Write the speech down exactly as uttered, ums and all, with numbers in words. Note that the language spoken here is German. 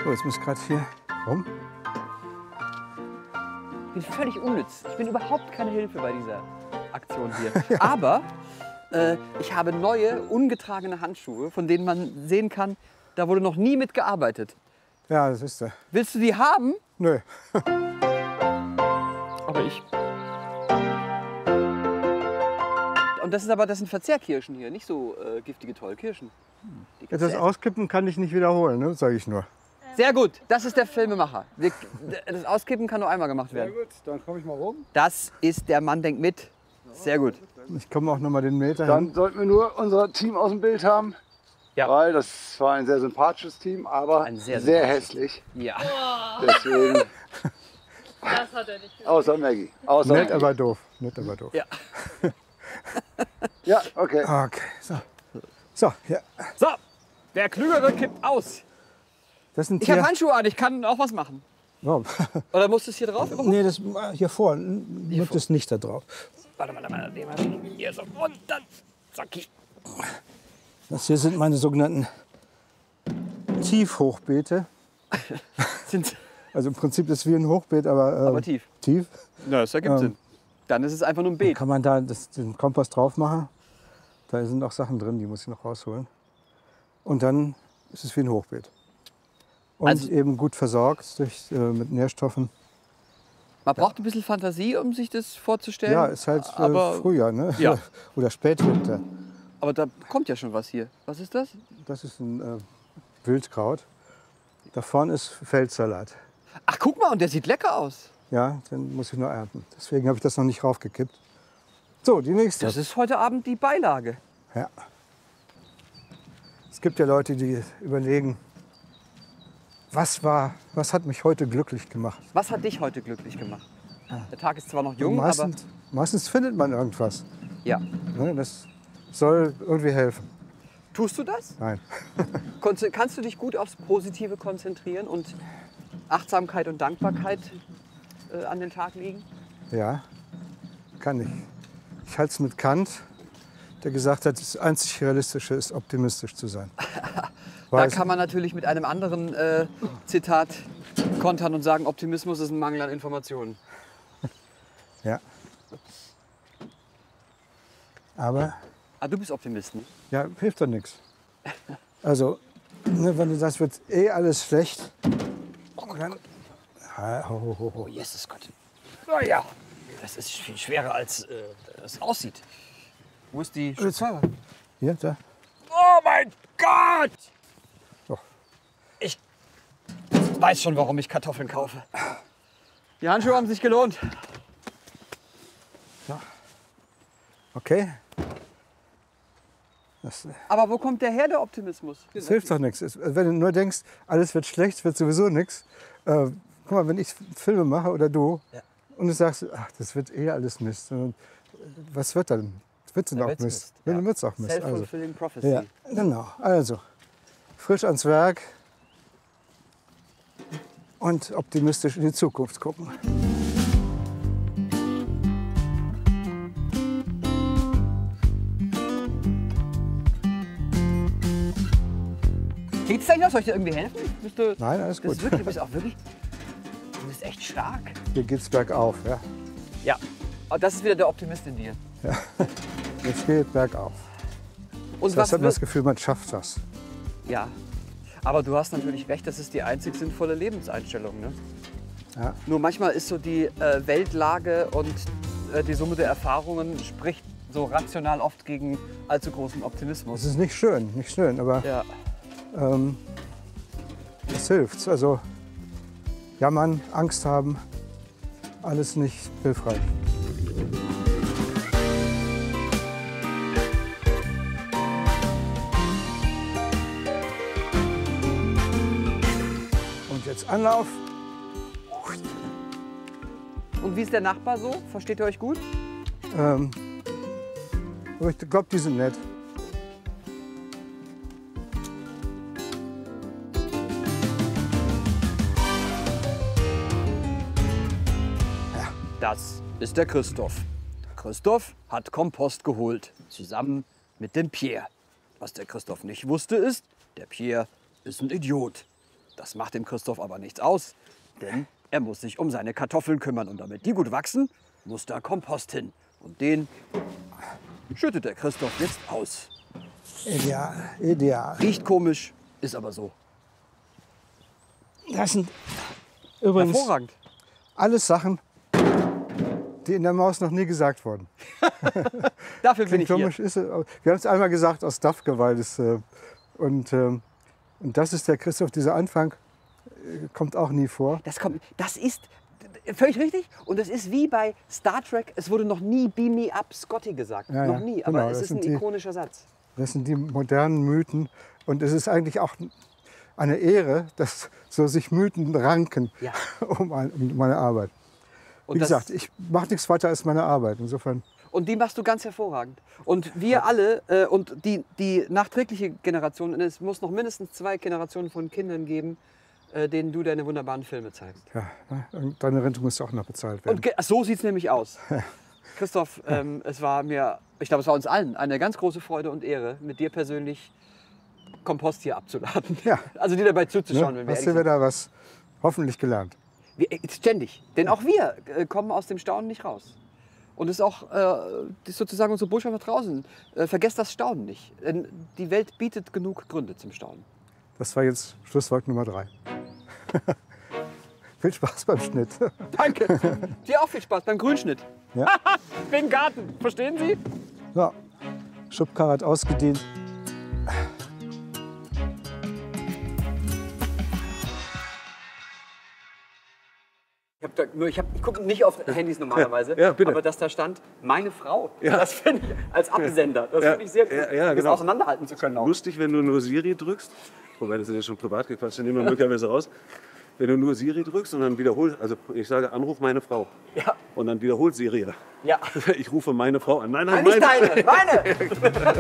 So, jetzt muss ich gerade hier rum. Ich bin völlig unnütz. Ich bin überhaupt keine Hilfe bei dieser Aktion hier. Ja. Aber äh, ich habe neue, ungetragene Handschuhe, von denen man sehen kann, da wurde noch nie mit gearbeitet. Ja, das ist der. Willst du die haben? Nö. Aber ich. Und das ist aber, das sind Verzehrkirschen hier, nicht so äh, giftige Tollkirschen. Ja, das Auskippen kann ich nicht wiederholen, ne? Sage ich nur. Sehr gut, das ist der Filmemacher. Wir, das Auskippen kann nur einmal gemacht werden. Sehr gut, dann komme ich mal rum. Das ist der Mann denkt mit. Sehr gut. Ich komme auch noch mal den Meter Dann hin. sollten wir nur unser Team aus dem Bild haben. Ja. Weil das war ein sehr sympathisches Team, aber Ein sehr sehr, sympathisches. hässlich. Ja. Deswegen, Das hat er nicht. außer Maggie. Außer Nett, Maggie. aber doof. Nett, aber doof. Ja. Ja, okay. Okay, so. So, ja. So, der Klügere kippt aus. Das sind Ich habe hier. Handschuhe an, ich kann auch was machen. Oh. Oder muss das hier drauf? überhaupt? Nee, das hier vor. Nimmt es nicht da drauf. Warte mal, warte mal, warte mal. Hier so und dann zacki. Das hier sind meine sogenannten Tiefhochbeete. Sind Also im Prinzip ist es wie ein Hochbeet, aber, äh, aber tief. tief. Ja, das ergibt Ähm, Sinn. Dann ist es einfach nur ein Dann Beet. kann man da das, den Kompass drauf machen. Da sind auch Sachen drin, die muss ich noch rausholen. Und dann ist es wie ein Hochbeet. Und Also- eben gut versorgt durch, äh, mit Nährstoffen. Man braucht ein bisschen Fantasie, um sich das vorzustellen. Ja, ist halt äh, aber, Frühjahr, ne? Ja. Oder Spätwinter. aber da kommt ja schon was hier. Was ist das? Das ist ein äh, Wildkraut. Da vorne ist Feldsalat. Ach, guck mal, und der sieht lecker aus. Ja, den muss ich nur ernten. Deswegen habe ich das noch nicht raufgekippt. So, die nächste. Das ist heute Abend die Beilage. Ja. Es gibt ja Leute, die überlegen, was war, was hat mich heute glücklich gemacht? Was hat dich heute glücklich gemacht? Der Tag ist zwar noch jung, aber meistens, meistens findet man irgendwas. ja. Ne? Das soll irgendwie helfen. Tust du das? Nein. Konze- Kannst du dich gut aufs Positive konzentrieren und Achtsamkeit und Dankbarkeit äh, an den Tag legen? Ja, kann ich. Ich halte es mit Kant, der gesagt hat, das einzig Realistische ist, optimistisch zu sein. Da Weiß- kann man natürlich mit einem anderen äh, Zitat kontern und sagen, Optimismus ist ein Mangel an Informationen. Ja. Aber Ah, du bist Optimist, ne? ja, hilft doch nichts. Also, ne, wenn du sagst, wird eh alles schlecht. Dann, Ah, ho, ho, ho, ho. Oh, Jesus Gott. Na ja, das ist viel schwerer, als äh, es aussieht. Wo ist die Schutzfahrer? Hier, da. Oh mein Gott! Doch. Ich weiß schon, warum ich Kartoffeln kaufe. Die Handschuhe haben sich gelohnt. Okay. Das, Aber wo kommt der her, der Optimismus? das hilft doch nichts. Es- Wenn du nur denkst, alles wird schlecht, wird sowieso nichts. Äh, guck mal, wenn ich Filme mache oder du Ja. und du sagst, ach, das wird eh alles Mist. Und was wird dann? Wird dann Da auch wird's Mist. Mist, Ja. ja. Dann wird's auch Mist. Also, Self-fulfilling prophecy. ja, genau. Also, frisch ans Werk und optimistisch in die Zukunft gucken. Geht's denn noch? Soll ich dir irgendwie helfen? Bist du, Nein, alles das gut. ist wirklich, du bist auch wirklich, du bist echt stark. Hier geht's bergauf. Ja. Ja, und das ist wieder der Optimist in dir. Es geht bergauf. Und Das heißt, hat man das wird- Gefühl, man schafft das. Ja, aber du hast natürlich recht, das ist die einzig sinnvolle Lebenseinstellung. Ne? Ja. Nur manchmal ist so die äh, Weltlage und äh, die Summe der Erfahrungen spricht so rational oft gegen allzu großen Optimismus. Es ist nicht schön, nicht schön, aber Ja. ähm, es hilft. Also jammern, Angst haben, alles nicht hilfreich. Und jetzt Anlauf. Und wie ist der Nachbar so? Versteht ihr euch gut? Ähm, aber ich glaube, die sind nett. Das ist der Christoph. Christoph hat Kompost geholt, zusammen mit dem Pierre. Was der Christoph nicht wusste ist, der Pierre ist ein Idiot. Das macht dem Christoph aber nichts aus, denn er muss sich um seine Kartoffeln kümmern. Und damit die gut wachsen, muss da Kompost hin. Und den schüttet der Christoph jetzt aus. Ideal, ideal. Riecht komisch, ist aber so. Das sind übrigens Hervorragend. alles Sachen, die in der Maus noch nie gesagt wurden. Dafür bin Klingt ich hier. komisch, ist, es- wir haben es einmal gesagt aus Dafke, weil das, äh, und, ähm, und das ist der Christoph, dieser Anfang äh, kommt auch nie vor. Das, kommt, das ist völlig richtig. Und es ist wie bei Star Trek, es wurde noch nie Beam Me Up Scotty gesagt. Ja, noch ja, nie, genau, aber es das ist ein sind die- ikonischer Satz. Das sind die modernen Mythen und es ist eigentlich auch eine Ehre, dass so sich Mythen ranken Ja. um, ein, um meine Arbeit. Wie Und, das, gesagt, ich mache nichts weiter als meine Arbeit. Insofern, und die machst du ganz hervorragend. Und wir alle, äh, und die, die nachträgliche Generation, und es muss noch mindestens zwei Generationen von Kindern geben, äh, denen du deine wunderbaren Filme zeigst. ja, ne, und deine Rente muss auch noch bezahlt werden. Und ge- so sieht es nämlich aus. Christoph, ähm, es war mir, ich glaube, es war uns allen eine ganz große Freude und Ehre, mit dir persönlich Kompost hier abzuladen. Ja. Also dir dabei zuzuschauen, Ne? wenn wir Hast ehrlich du sind. wieder was hoffentlich gelernt? Wir, äh, ständig. Denn auch wir äh, kommen aus dem Staunen nicht raus. Und es ist auch äh, das ist sozusagen unsere Botschaft nach draußen. Äh, vergesst das Staunen nicht. Denn die Welt bietet genug Gründe zum Staunen. Das war jetzt Schlusswort Nummer drei. Viel Spaß beim Schnitt. Danke. Dir auch viel Spaß beim Grünschnitt. Ja. Wegen Garten. Verstehen Sie? So, Schubkarre hat ausgedient. Ich, hab da nur, ich, hab, ich gucke nicht auf Handys normalerweise, Ja, bitte. aber dass da stand, meine Frau, das finde ich als Absender, das Ja, finde ich sehr gut, ja, ja, das genau. auseinanderhalten zu können auch. Lustig, wenn du nur Siri drückst, wobei das ist ja schon privat gequatscht, dann nehmen wir möglicherweise raus. Wenn du nur Siri drückst und dann wiederholst, also ich sage Anruf meine Frau Ja, und dann wiederholt Siri. ja. Ich rufe meine Frau an. Nein, nein, Nein, nicht meine. deine, meine!